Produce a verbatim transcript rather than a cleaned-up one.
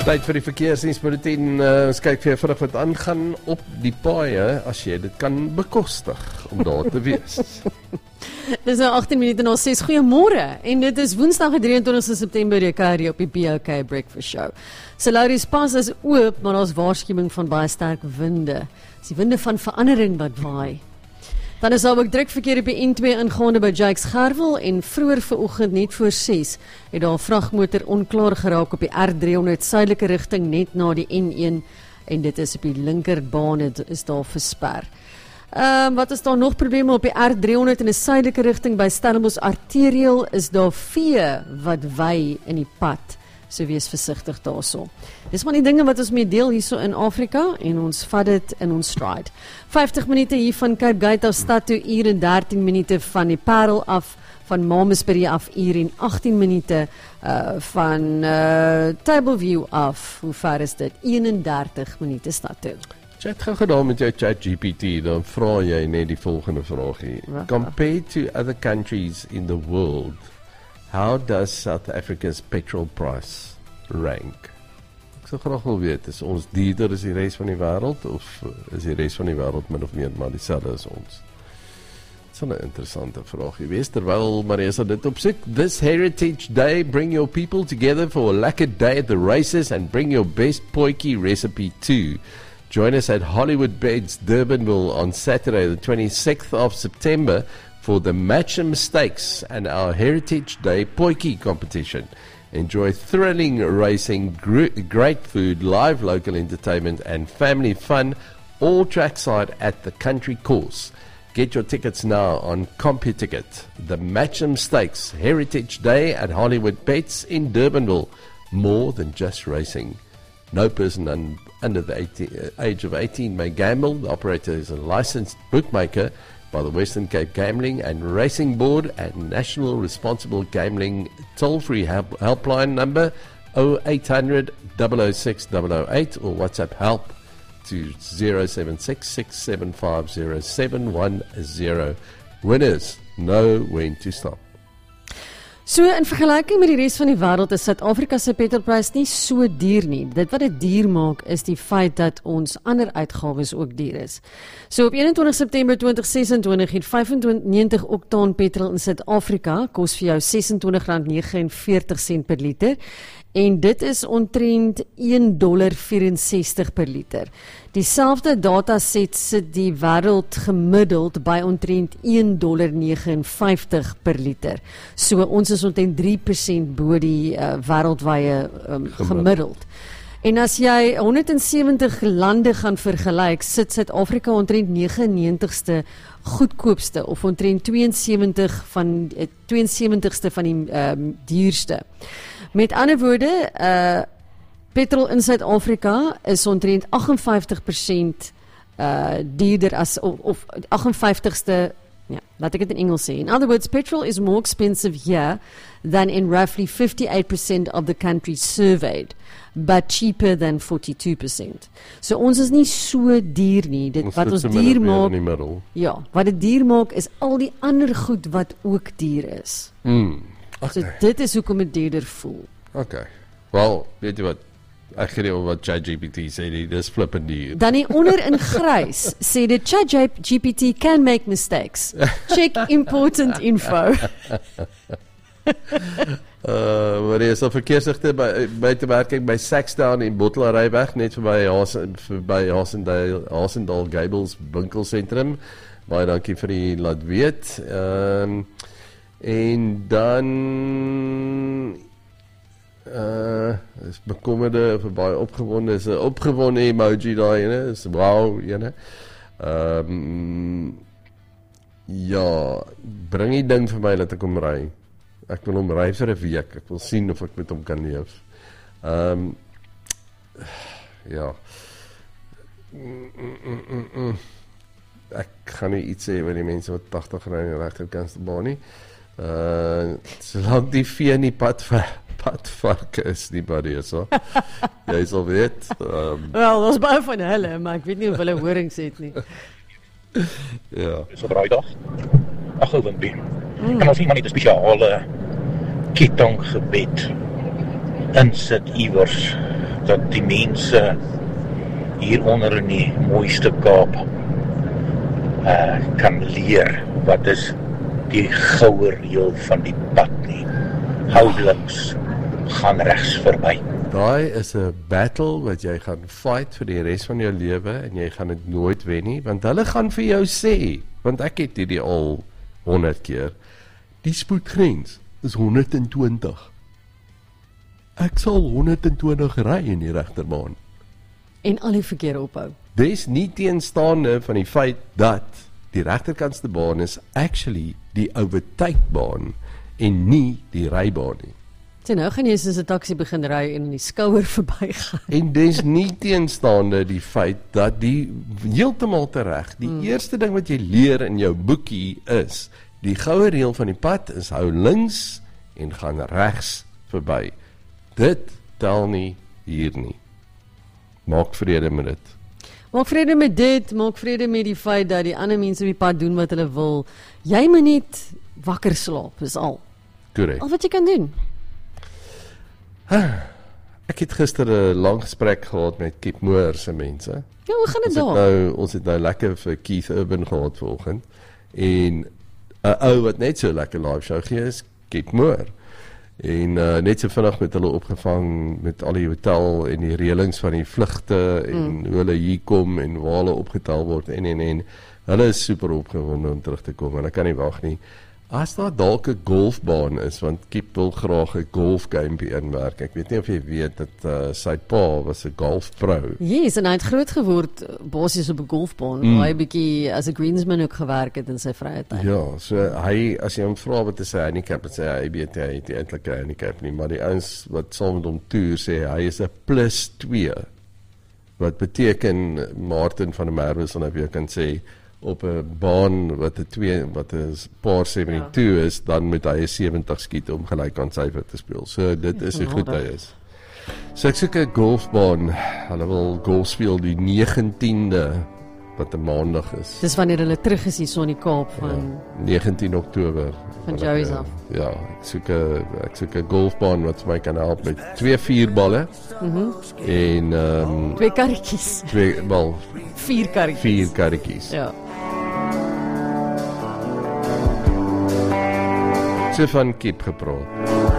Tyd vir die verkeersdiensbulletin. Uh, ons kyk vir vinnig wat aangaan op die paaie, as jy dit kan bekostig om daar te wees. Dis nou agttien minute na ses. Goeiemôre. En dit is Woensdag die drieëntwintigste September, jy kuier hier op die B O K Breakfast Show. Salaris pas is oop, maar daar's waarskuwing van baie sterk winde. Dis die winde van verandering wat waai. Dan is daar ook druk verkeer op die N twee ingaande by Jakes Gerwel en vroeër vanoggend net voor ses het daar 'n vragmotor onklaar geraak op die R driehonderd suidelike rigting net na die N een en dit is op die linkerbaan, dit is daar versper. Ehm um, wat is daar nog probleme op die R driehonderd in 'n suidelike rigting by Stellenbosch Arterial is daar vee wat wy in die pad. So wees versigtig daarso. Dis maar die dinge wat ons mee deel hierso in Afrika en ons vat dit in ons stride. vyftig minute hier van Cape Gate af stad toe, uur en dertien minute van die Parel af, van Malmesbury af uur en agttien minute uh, van uh, Tableview af. Hoe ver is dit? eenendertig minute stad toe. Chat gou gedaan met jou Chat G P T, dan vra jy net die volgende vraagie. Compared to other countries in the world, how does South Africa's petrol price rank? Ek sou graag wil weet, is ons duurder as die res van die wêreld of is die res van die wêreld min of meer maar dieselfde as ons? Dit is 'n interessante vraagie. Wees terwyl Marisa dit opsoek. This Heritage Day, bring your people together for a lekker day at the races and bring your best potjie recipe too. Join us at Hollywood Beds, Durbanville on Saturday the twenty-sixth of September for the Matcham Stakes and our Heritage Day potjie competition. Enjoy thrilling racing, gr- great food, live local entertainment and family fun, all trackside at the country course. Get your tickets now on CompuTicket. The Matcham Stakes, Heritage Day at Hollywood Bets in Durbanville. More than just racing. No person un- under the eighteen, uh, age of eighteen may gamble. The operator is a licensed bookmaker by the Western Cape Gambling and Racing Board and National Responsible Gambling toll-free help, helpline number oh eight hundred, double oh six, double oh eight or WhatsApp help to zero seven six, six seven five zero seven one zero. Winners know when to stop. So in vergelyking met die res van die wêreld is Suid-Afrika se petrolprys nie so duur nie. Dit wat dit duur maak is die feit dat ons ander uitgawes ook duur is. So op eenentwintig September twintig ses en twintig het vyfennegentig oktaan petrol in Suid-Afrika kos vir jou ses en twintig rand negenenveertig sent per liter. En dit is omtrent een dollar vyf-en-sestig per liter. Dieselfde dataset sit die wêreld gemiddeld by omtrent een dollar negenenvyftig per liter. So ons is omtrent drie persent bo die uh, wêreldwye um, gemiddeld. En as jy honderd en sewentig lande gaan vergelyk, sit Suid-Afrika omtrent negenennegentigste goedkoopste of omtrent tweeënsewentig van uh, tweeënsewentigste van die um, duurste. Met ander woorde, uh, petrol in Suid-Afrika is omtrent agtenvyftig persent uh, duurder as, of, of agtenvyftigste, ja, laat ek dit in Engels sê. In other words, petrol is more expensive here than in roughly fifty-eight percent of the countries surveyed, but cheaper than forty-two percent. So ons is nie so duur nie. Dit, wat ons duur maak, ja, wat dit duur maak is al die ander goed wat ook duur is. Mm. Okay. So dit is hoekom dit duurder voel. Okay. Wel, weet jy wat? Ek gee oor wat ChatGPT sê, dit is flippend duur. Dan hier onder in grys sê dit ChatGPT can make mistakes. Check important info. uh, maar er is al verkeersligte by, buitewerking by Saxdown en Bottelaaryweg, net verby verby Hasendale, Hasendale Gables winkelsentrum. Baie dankie vir die laat weet. Ehm um, En dan uh, is bekommerde of baie opgewonde, is 'n opgewonde emoji daai ene, is wow ene. Ehm um, ja, bring die ding vir my dat ek hom ry. Ek wil hom ry vir 'n week. Ek wil sien of ek met hom kan leef. Ehm um, ja. Mm, mm, mm, mm. Ek gaan nie iets sê oor die mense wat tagtig ry in die regterkant se baan nie. Uh, solank die vee in die pad padvark is nie baie so. Jy sal weet. Um, Wel, ons baie van hulle, maar ek weet nie of hulle horings het nie. Ja. Dis op raaidag. Ag, Wimpie. Mm. Kan ons nie maar net 'n spesiale kettinggebed insit iewers dat die mense hieronder in die mooiste Kaap uh, kan leer wat is die goue reël van die pad nie. Hou links, gaan regs verby. Daai is 'n battle wat jy gaan fight vir die res van jou lewe en jy gaan dit nooit wen nie, want hulle gaan vir jou sê, want ek het hierdie al honderd keer, die spoedgrens is honderd en twintig. Ek sal honderd en twintig ry in die regterbaan. En al die verkeer ophou. Dis nie teenstaande van die feit dat die regterkantste baan is actually die overtakebaan en nie die rybaan nie. So nou gaan jy soos 'n taxi begin ry en in die skouer verbygaan. En dis nie teenstaande die feit dat die heeltemal tereg, die hmm. eerste ding wat jy leer in jou boekie is, die goue reël van die pad is hou links en gaan regs verby. Dit tel nie hier nie. Maak vrede met dit. Maak vrede met dit, maak vrede met die feit dat die ander mense op die pad doen wat hulle wil. Jy moet net wakker slaap, is al. Correct. Al wat jy kan doen. Ek het gister 'n lang gesprek gehad met Kip Moore se mense. Ja, hoe gaan dit daar? Nou, ons het nou lekker vir Keith Urban gehad vanoggend. En 'n ou wat net so lekker live show gee is Kip Moore. En uh, net so vinnig met hulle opgevang met al die hotel en die reëlings van die vlugte en mm. hoe hulle hier kom en waar hulle opgetel word en en en hulle is super opgewonde om terug te kom en ek kan nie wag nie. As daar dalk 'n golfbaan is, want Kip wil graag 'n golfgamepie inwerk. Ek weet nie of jy weet dat uh, sy pa was 'n golfpro. Yes, en hy het groot geword basies op 'n golfbaan, mm. waar hy bietjie as 'n greensman ook gewerk het in sy vrye tyd. Ja, so hy, as jy hom vra wat is sy handicap, het sê hy weet hy het nie eintlik 'n handicap nie, maar die ouens wat saam met hom toer sê hy is 'n plus twee. Wat beteken Martin van der Merwe sal nou weer kan sê op 'n baan wat 'n twee wat 'n paar seventy-two ja. is, dan moet hy 'n seventy skiet om gelyk aan syfer te speel. So dit is hoe goed hy is. So ek soek 'n golfbaan. Hulle wil golf speel die negentiende wat 'n maandag is. Dis wanneer hulle terug is hier so in die Kaap van ja, negentien Oktober. Van Joey's af. Ja, ek soek 'n ek soek 'n golfbaan wat vir my kan help met twee vierballe. Mhm. Mm en ehm um, twee karretjies. Twee wel vier karretjies. Vier karretjies. Ja. So van Kip gepraat.